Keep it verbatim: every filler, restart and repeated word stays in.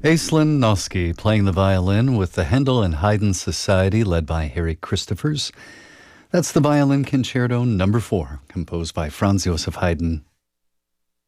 Aislinn Noski playing the violin with the Handel and Haydn Society led by Harry Christophers. That's the Violin Concerto number four, composed by Franz Joseph Haydn